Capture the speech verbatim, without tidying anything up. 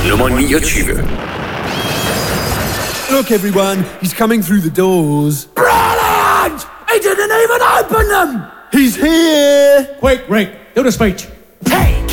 nummer niogtyve. Look, everyone, he's coming through the doors. Brilliant! He didn't even open them! He's here! Quick, Rick, do the speech.